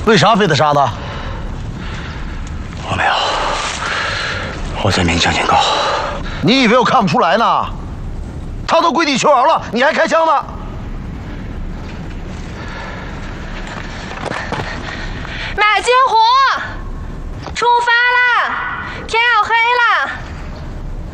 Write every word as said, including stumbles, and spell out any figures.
为啥非得杀他？ 我没有，我在鸣枪警告。 你以为我看不出来呢？他都跪地求饶了，你还开枪呢？ 马金虎，出发！